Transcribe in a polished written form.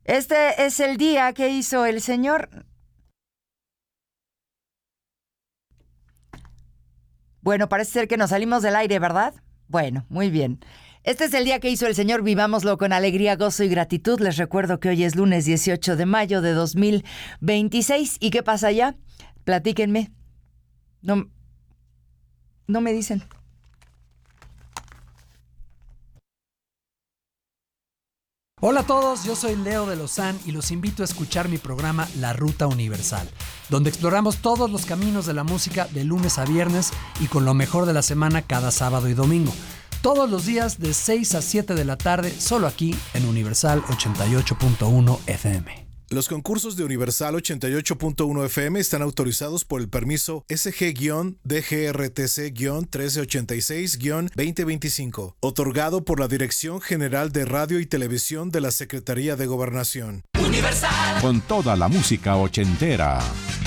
Este es el día que hizo el Señor. Bueno, parece ser que nos salimos del aire, ¿verdad? Bueno, muy bien. Este es el día que hizo el Señor, vivámoslo con alegría, gozo y gratitud. Les recuerdo que hoy es lunes 18 de mayo de 2026. ¿Y qué pasa allá? Platíquenme. No me dicen. Hola a todos, yo soy Leo de Lozán y los invito a escuchar mi programa La Ruta Universal, donde exploramos todos los caminos de la música de lunes a viernes y con lo mejor de la semana cada sábado y domingo. Todos los días de 6 a 7 de la tarde, solo aquí en Universal 88.1 FM. Los concursos de Universal 88.1 FM están autorizados por el permiso SG-DGRTC-1386-2025, otorgado por la Dirección General de Radio y Televisión de la Secretaría de Gobernación. Universal. Con toda la música ochentera.